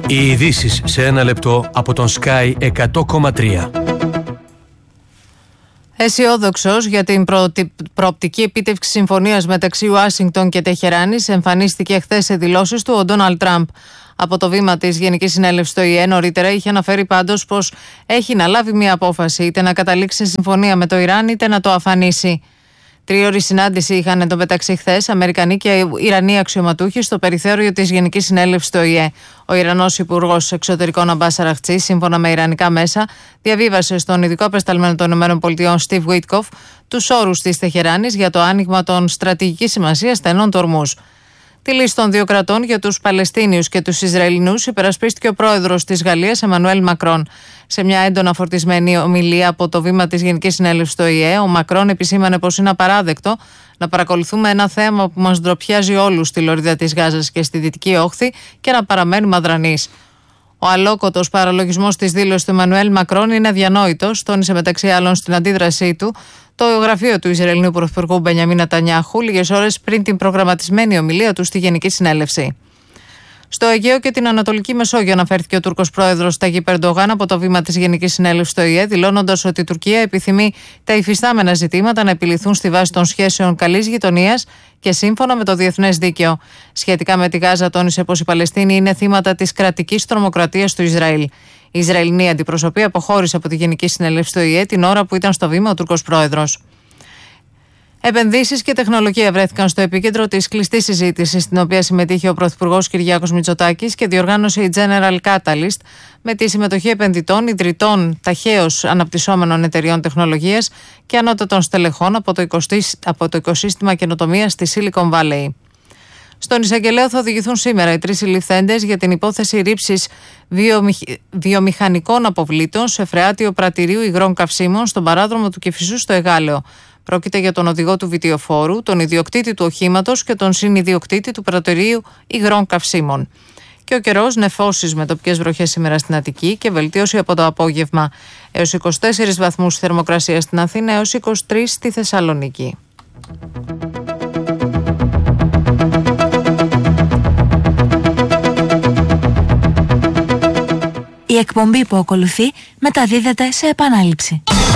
Οι ειδήσεις σε ένα λεπτό από τον Sky 100,3. Αισιόδοξος για την προοπτική επίτευξη συμφωνίας μεταξύ Ουάσιγκτον και Τεχεράνης, εμφανίστηκε χθες σε δηλώσεις του ο Ντόναλντ Τραμπ. Από το βήμα της Γενικής Συνέλευσης στο ΙΕ νωρίτερα είχε αναφέρει πάντως πως έχει να λάβει μια απόφαση, είτε να καταλήξει σε συμφωνία με το Ιράν είτε να το αφανίσει. Τρίωρη συνάντηση είχαν εντωμεταξύ χθες Αμερικανοί και Ιρανοί αξιωματούχοι στο περιθώριο της Γενικής Συνέλευσης στο ΙΕ. Ο Ιρανός Υπουργός Εξωτερικών Αμπάς Αραχτζή, σύμφωνα με ιρανικά μέσα, διαβίβασε στον ειδικό απεσταλμένο των ΗΠΑ Στιβ Βίτκοφ τους όρους της Τεχεράνης για το άνοιγμα των στρατηγικής σημασίας στενών τορμούς. Τη λύση των δύο κρατών για τους Παλαιστίνιους και τους Ισραηλινούς υπερασπίστηκε ο πρόεδρος της Γαλλίας, Εμμανουέλ Μακρόν. Σε μια έντονα φορτισμένη ομιλία από το βήμα της Γενικής Συνέλευσης στο ΙΕ, ο Μακρόν επισήμανε πως είναι απαράδεκτο να παρακολουθούμε ένα θέμα που μας ντροπιάζει όλους στη λωρίδα της Γάζας και στη Δυτική Όχθη και να παραμένουμε αδρανείς. Ο αλόκοτος παραλογισμός της δήλωσης του Εμμανουέλ Μακρόν είναι αδιανόητος, τόνισε μεταξύ άλλων στην αντίδρασή του το γραφείο του Ισραηλινού Πρωθυπουργού Μπενιαμίν Νετανιάχου λίγες ώρες πριν την προγραμματισμένη ομιλία του στη Γενική Συνέλευση. Στο Αιγαίο και την Ανατολική Μεσόγειο αναφέρθηκε ο Τούρκος πρόεδρος Ταγιπ Ερντογάν από το βήμα της Γενικής Συνέλευσης στο ΙΕ, δηλώνοντας ότι η Τουρκία επιθυμεί τα υφιστάμενα ζητήματα να επιληθούν στη βάση των σχέσεων καλής γειτονίας και σύμφωνα με το διεθνές δίκαιο. Σχετικά με τη Γάζα, τόνισε πως οι Παλαιστίνοι είναι θύματα της κρατικής τρομοκρατίας του Ισραήλ. Η Ισραηλινή αντιπροσωπεία αποχώρησε από τη Γενική Συνέλευση στο ΙΕ την ώρα που ήταν στο βήμα ο Τούρκος πρόεδρος. Επενδύσεις και τεχνολογία βρέθηκαν στο επίκεντρο της κλειστής συζήτησης, στην οποία συμμετείχε ο Πρωθυπουργός Κυριάκος Μητσοτάκης και διοργάνωσε η General Catalyst με τη συμμετοχή επενδυτών, ιδρυτών ταχαίως αναπτυσσόμενων εταιριών τεχνολογίας και ανώτατων στελεχών από το οικοσύστημα καινοτομίας στη Silicon Valley. Στον εισαγγελέα θα οδηγηθούν σήμερα οι 3 συλληφθέντες για την υπόθεση ρήψης βιομηχανικών αποβλήτων σε φρεάτιο πρατηρίου υγρών καυσίμων στον παράδρομο του Κηφισού στο Εγάλεο. Πρόκειται για τον οδηγό του βιτιοφόρου, τον ιδιοκτήτη του οχήματος και τον συνιδιοκτήτη του πρατηρίου υγρών καυσίμων. Και ο καιρός, νεφώσεις με τοπικές βροχές σήμερα στην Αττική και βελτίωση από το απόγευμα. Έως 24 βαθμούς θερμοκρασία στην Αθήνα, έως 23 στη Θεσσαλονίκη. Η εκπομπή που ακολουθεί μεταδίδεται σε επανάληψη.